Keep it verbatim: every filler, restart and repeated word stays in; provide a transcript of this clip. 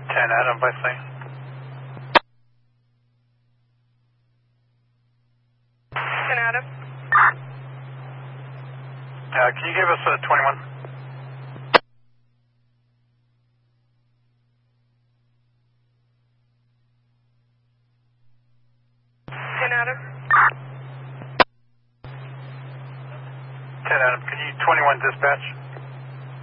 ten Adam, by plane. ten Adam. Uh, can you give us a twenty-one? ten Adam. ten Adam, can you twenty-one dispatch?